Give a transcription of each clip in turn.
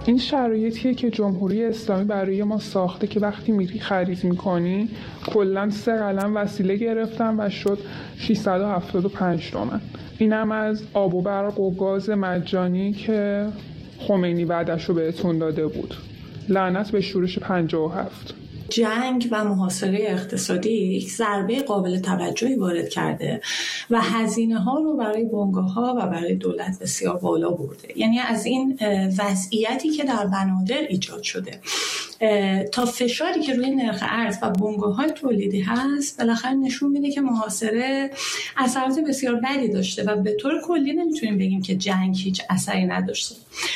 این شرایطیه که جمهوری اسلامی برای ما ساخته که وقتی میری خرید میکنی کلاً 3 قلم وسیله گرفتن و شد 675 تومن. اینم از آب و برق و گاز مجانی که خمینی وعده‌شو بهتون داده بود. لعنت به شورش 57. جنگ و محاصره اقتصادی یک ضربه قابل توجهی وارد کرده و هزینه‌ها رو برای بنگاه‌ها و برای دولت بسیار بالا برده. یعنی از این وضعیتی که در بنادر ایجاد شده تا فشاری که روی نرخ ارز و بنگاه‌های تولیدی هست بالاخره نشون میده که محاصره اثرات بسیار بدی داشته و به طور کلی نمیتونیم بگیم که جنگ هیچ اثری نداشته.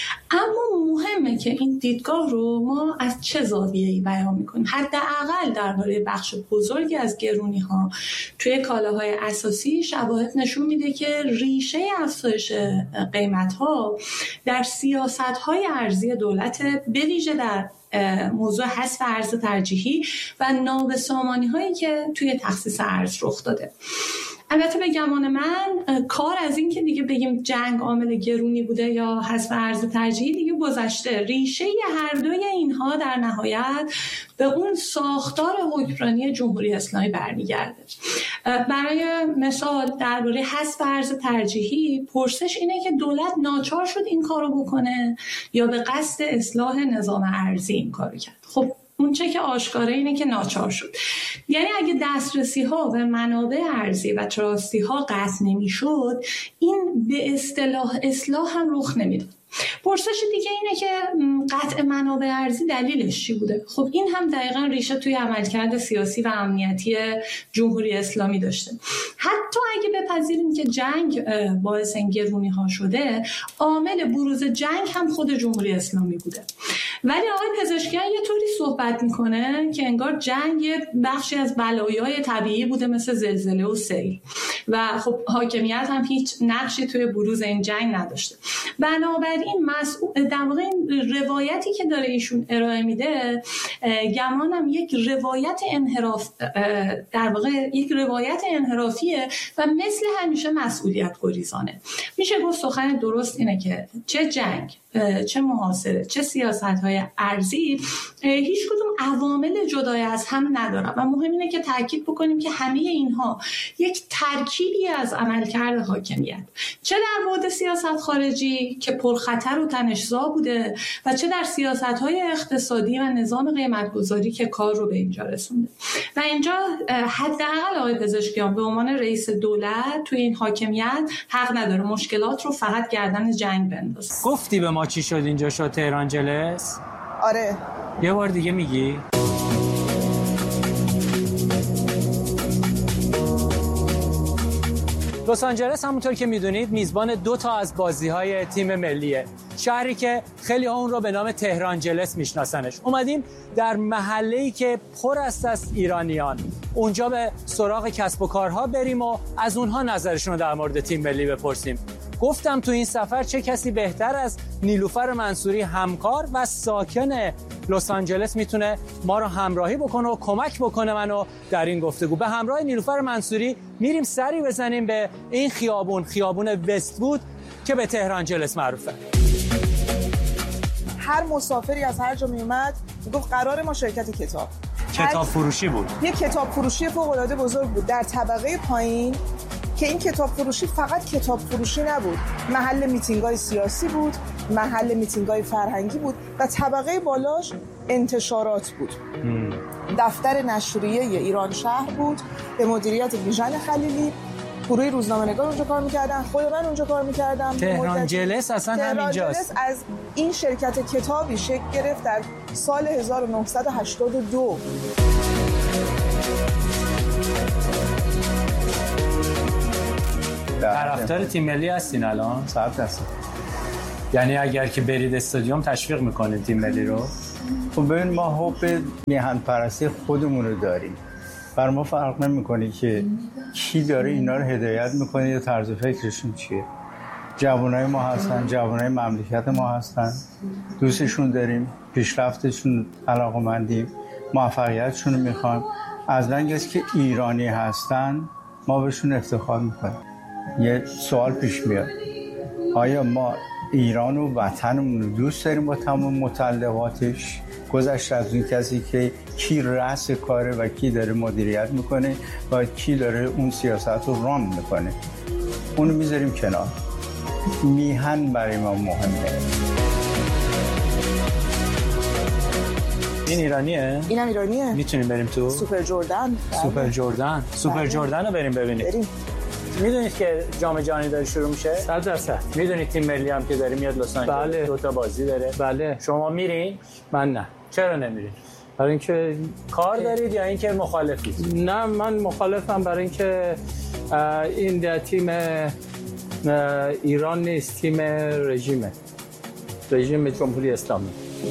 اما مهمه که این دیدگاه رو ما از چه زاویه‌ای بیان می‌کنیم. حداقل درباره بخش بزرگی از گرونی‌ها توی کالاهای اساسی شواهد نشون میده که ریشه افزایش قیمت‌ها در سیاست‌های ارزی دولت به ویژه در موضوع حذف ارز ترجیحی و نابسامانی‌هایی که توی تخصیص ارز رخ داده. البته به گمان من کار از این که دیگه بگیم جنگ عامل گرونی بوده یا حذف ارز ترجیحی دیگه گذشته. ریشه هر دوی اینها در نهایت به اون ساختار حکمرانی جمهوری اسلامی برمیگرده. برای مثال درباره حذف ارز ترجیحی پرسش اینه که دولت ناچار شد این کارو بکنه یا به قصد اصلاح نظام ارزی این کارو کرد. خب اون چه که آشکاره اینه که ناچار شد. یعنی اگه دسترسی ها به منابع ارزی و تراستی ها قطع نمی شد این به اصلاح هم رخ نمیداد. پرسش دیگه اینه که قطع منابع ارزی دلیلش چی بوده؟ خب این هم دقیقاً ریشه توی عملکرد سیاسی و امنیتی جمهوری اسلامی داشته. حتی اگه بپذیریم که جنگ باعث این گرونی ها شده، عامل بروز جنگ هم خود جمهوری اسلامی بوده. ولی آقای پزشکیان یه طوری صحبت میکنه که انگار جنگ بخشی از بلایای طبیعی بوده مثل زلزله و سیل و خب حاکمیت هم هیچ نقشی توی بروز این جنگ نداشته. بنابراین در واقع این روایتی که داره ایشون ارائه میده گمانم یک روایت انحرافیه و مثل همیشه مسئولیت گریزانه. میشه گفت سخن درست اینه که چه جنگ، چه محاصره، چه سیاست‌های ارزی هیچ کدوم عوامل جدای از هم ندارن و مهم اینه که تاکید بکنیم که همه اینها یک ترکیبی از عملکرد حاکمیت، چه در بعد سیاست خارجی که پرخطر و تنش‌زا بوده و چه در سیاست‌های اقتصادی و نظام قیمت‌گذاری که کار رو به اینجا رسونده. و اینجا حداقل آقای پزشکیان به عنوان رئیس دولت توی این حاکمیت حق نداره مشکلات رو فقط گردن جنگ بندازه. گفتی به ما چی شد اینجا شد تهران جلس؟ آره. یه بار دیگه میگی؟ لس آنجلس همونطور که میدونید میزبان 2 تا از بازی‌های تیم ملیه. شهری که خیلی ها اون رو به نام تهران جلس میشناسنش. اومدیم در محله‌ای که پر است از ایرانیان. اونجا به سراغ کسب و کارها بریم و از اونها نظرشون رو در مورد تیم ملی بپرسیم. گفتم تو این سفر چه کسی بهتر از نیلوفر منصوری، همکار و ساکن لس آنجلس میتونه ما رو همراهی بکنه و کمک بکنه منو در این گفتگو. به همراه نیلوفر منصوری میریم سری بزنیم به این خیابون وست‌وود که به تهران جلس معروفه. هر مسافری از هر جا میومد میگفت قرار ما شرکت کتاب فروشی بود. یک کتاب فروشی فوق‌العاده بزرگ بود در طبقه پایین که این کتاب فروشی فقط کتاب فروشی نبود، محل میتینگ‌های سیاسی بود، محل میتینگ‌های فرهنگی بود و طبقه بالاش انتشارات بود. دفتر نشریه ایران شهر بود به مدیریت ویژن خلیلی. گروه روزنامه‌نگار اونجا کار می‌کردن، خود من اونجا کار می‌کردم. تهران جلس اصلا همینجاست. تهران جلس از این شرکت کتابی شکل گرفت در سال 1982. طرفدار تیم ملی هستین الان؟ 100%. یعنی اگر که برید استادیوم تشویق میکنید تیم ملی رو؟ خب ببین ما حب میهن پرستی خودمون رو داریم. بر ما فرق نمیکنه که کی داره اینا رو هدایت میکنه یا طرز فکرشون چیه. جوانای ما هستن، جوانای مملکت ما هستن، دوستشون داریم، پیشرفتشون علاقه‌مندیم، موفقیتشون رو میخوایم. از لنگ است که ایرانی هستن ما بهشون افتخار میکنیم. یه سوال پیش میاد، آیا ما ایران و وطنمون رو دوست داریم با تمام متعلقاتش، گذشته از اون کسی که کی رأس کاره و کی داره مدیریت میکنه و کی داره اون سیاست رو ران میکنه، اونو میذاریم کنار. میهن برای ما مهمه. این ایرانیه؟ اینم ایرانیه. میتونیم بریم تو؟ سوپر جردن. سوپر جردن رو بریم ببینیم. میدونید که جام جهانی داره شروع میشه؟ 100%. میدونید تیم ملی هم که داره میاد لس آنجلس؟ بله. 2 تا بازی داره. بله. شما میرین؟ من نه. چرا نمیرین؟ برای اینکه کار دارید یا اینکه مخالفید؟ نه، من مخالفم، برای اینکه این تیم ایران نیست، تیم رژیم جمهوری اسلامی.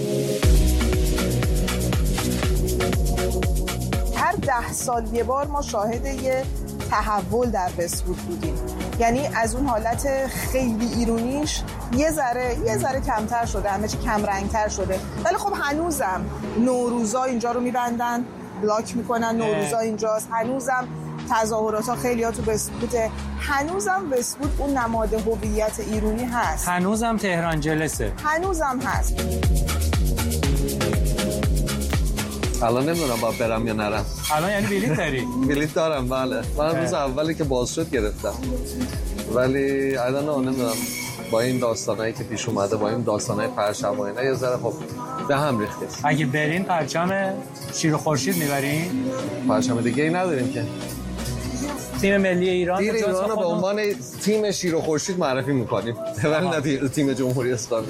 هر 10 سال یه بار ما شاهد یه تحول در وست‌وود بودیم، یعنی از اون حالت خیلی ایرونیش یه ذره کمتر شده، همه چی کم رنگتر شده. ولی خب هنوزم نوروزا اینجا رو میبندن، بلاک میکنن، نوروزا اینجاست، هنوزم تظاهرات ها خیلی ها تو وست‌ووده، هنوزم وست‌وود اون نماد هویت ایرانی هست، هنوزم تهران جلسه، هنوزم هست. الان نمیدونم باید برم یا نرم. الان یعنی بلیط داری؟ بلیط دارم، بله. من روز اولی که باز شد گرفتم، ولی الان نمیدونم با این داستانایی که پیش اومده، با این داستانای پرچم و اینا یه ذره خب به هم ریخته. اگه برین پرچم شیر و خورشید میبرین؟ پرچم دیگه ای نداریم که. تیم ملی ایران رو به عنوان تیم شیر و خورشید معرفی میکنیم، ولی نه تیم جمهوری اسلامی.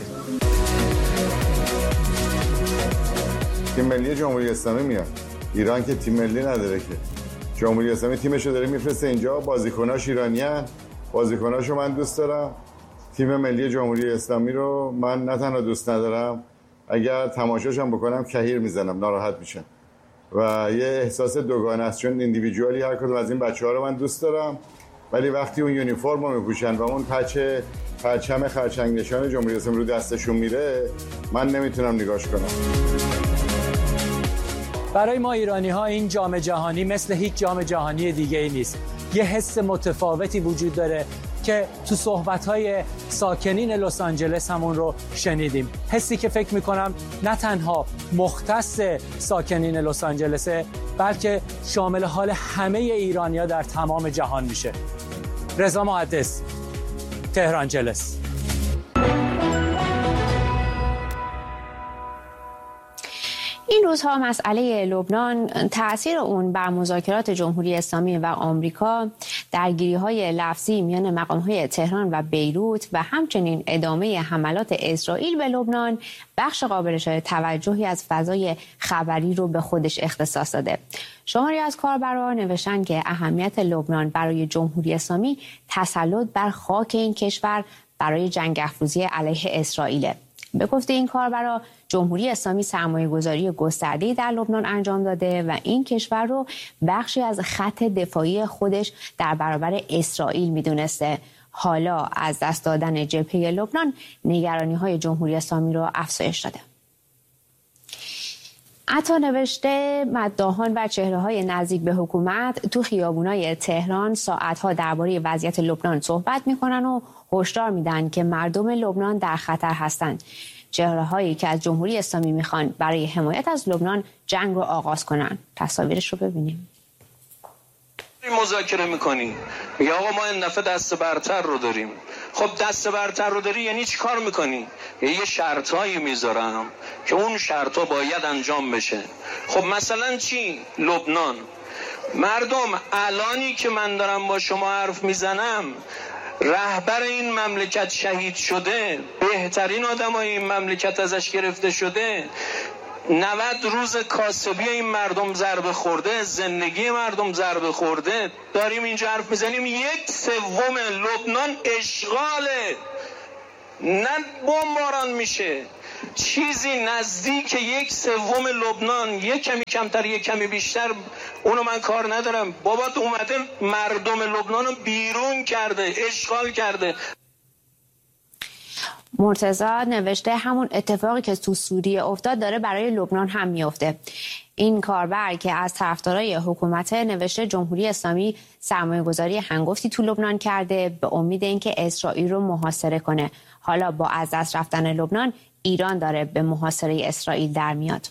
تیم ملی جمهوری اسلامی میاد ایران که تیم ملی نداره که. جمهوری اسلامی تیمشو داره میفرسته اینجا، بازیکناش ایرانیان، بازیکناشو من دوست دارم. تیم ملی جمهوری اسلامی رو من نه تنها دوست ندارم، اگر تماشاشم بکنم کهیر میزنم، ناراحت میشم و یه احساس دوگانه است، چون ایندیویدوالی هر کدوم از این بچه‌ها رو من دوست دارم، ولی وقتی اون یونیفرم رو میپوشن و اون پرچم خرچنگ نشان جمهوری اسلامی رو دستشون میره، من نمیتونم نگاش کنم. برای ما ایرانی‌ها این جام جهانی مثل هیچ جام جهانی دیگه‌ای نیست. یه حس متفاوتی وجود داره که تو صحبت‌های ساکنین لس آنجلس همون رو شنیدیم. حسی که فکر می‌کنم نه تنها مختص ساکنین لس آنجلسه، بلکه شامل حال همه ایرانی‌ها در تمام جهان میشه. رضا محدث، تهران جلس. این روزها مسئله لبنان، تأثیر اون بر مذاکرات جمهوری اسلامی و آمریکا، درگیری‌های لفظی میان مقام‌های تهران و بیروت و همچنین ادامه حملات اسرائیل به لبنان بخش قابل توجهی از فضای خبری رو به خودش اختصاص داده. شماری از کاربران نوشتن که اهمیت لبنان برای جمهوری اسلامی تسلط بر خاک این کشور برای جنگ افروزی علیه اسرائیل. به گفته این کاربرا، جمهوری اسلامی سرمایه‌گذاری گسترده‌ای در لبنان انجام داده و این کشور رو بخشی از خط دفاعی خودش در برابر اسرائیل می‌دونسته. حالا از دست دادن جبهه لبنان نگرانی‌های جمهوری اسلامی رو افزایش داده. عطا نوشته مداحان و چهره‌های نزدیک به حکومت تو خیابونای تهران ساعت‌ها درباره وضعیت لبنان صحبت می‌کنن و هشدار میدن که مردم لبنان در خطر هستند. چهره‌هایی که از جمهوری اسلامی میخوان برای حمایت از لبنان جنگ رو آغاز کنن. تصاویرش رو ببینیم. مذاکره میکنی، میگه آقا ما این دفعه دست برتر رو داریم. خب دست برتر رو داری یعنی چی کار میکنی؟ یه شرطایی میذارم که اون شرطا باید انجام بشه. خب مثلا چی؟ لبنان. مردم الانی که من دارم با شما حرف میزنم، رهبر این مملکت شهید شده، بهترین آدمای این مملکت ازش گرفته شده، 90 روز کاسبی این مردم ضربه خورده، زندگی مردم ضربه خورده، داریم اینجا حرف میزنیم 1/3 لبنان اشغاله، نه بمباران میشه، چیزی نزدیک 1/3 لبنان، یک کمی کمتر یک کمی بیشتر، اونو من کار ندارم. بابا اومده مردم لبنان رو بیرون کرده، اشغال کرده. مرتضی نوشته همون اتفاقی که تو سوریه افتاد داره برای لبنان هم میفته. این کاربر که از طرفدارای حکومت نوشته جمهوری اسلامی سرمایه‌گذاری هنگفتی تو لبنان کرده به امید اینکه اسرائیل رو محاصره کنه. حالا با از دست رفتن لبنان ایران داره به محاصره اسرائیل در میاد.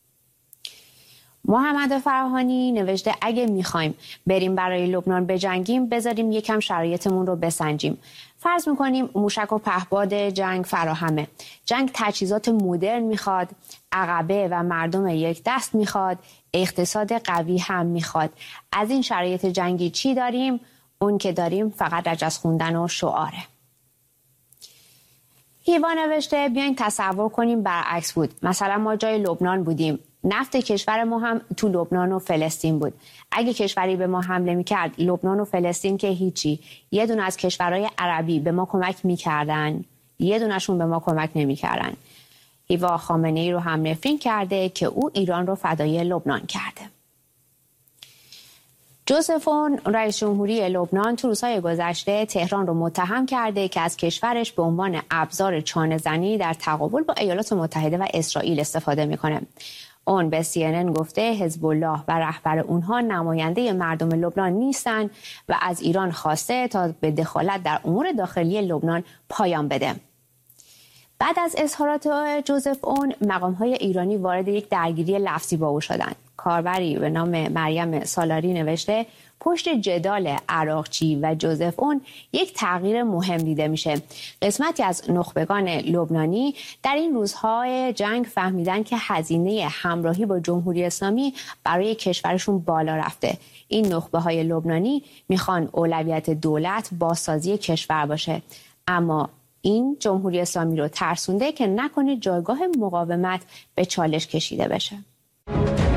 محمد فراهانی نوشته اگه میخوایم بریم برای لبنان بجنگیم بذاریم یکم شرایطمون رو بسنجیم. فرض میکنیم موشک و پهپاد جنگ فراهمه. جنگ تجهیزات مدرن میخواد، عقبه و مردم یک دست میخواد، اقتصاد قوی هم میخواد. از این شرایط جنگی چی داریم؟ اون که داریم فقط رجز خوندن و شعاره. هیوا نوشته بیاین تصور کنیم برعکس بود. مثلا ما جای لبنان بودیم. نفت کشور ما هم تو لبنان و فلسطین بود. اگه کشوری به ما حمله میکرد، لبنان و فلسطین که هیچی، یه دونه از کشورهای عربی به ما کمک میکردن، یه دونشون به ما کمک نمیکردن. هیوا خامنه‌ای رو هم نفرین کرده که او ایران رو فدای لبنان کرده. جوزف اون رئیس جمهوری لبنان تو روزهای گذشته تهران رو متهم کرده که از کشورش به عنوان ابزار چانه‌زنی در تقابل با ایالات متحده و اسرائیل استفاده میکنه. اون به CNN گفته حزب الله و رهبر اونها نماینده مردم لبنان نیستن و از ایران خواسته تا به دخالت در امور داخلی لبنان پایان بده. بعد از اظهارات جوزف اون، مقام‌های ایرانی وارد یک درگیری لفظی با او شدند. کاربری به نام مریم سالاری نوشته پشت جدال عراقچی و جوزف اون یک تغییر مهم دیده میشه. قسمتی از نخبگان لبنانی در این روزهای جنگ فهمیدن که هزینه همراهی با جمهوری اسلامی برای کشورشون بالا رفته. این نخبه‌های لبنانی میخوان اولویت دولت بازسازی کشور باشه، اما این جمهوری اسلامی رو ترسونده که نکنه جایگاه مقاومت به چالش کشیده بشه.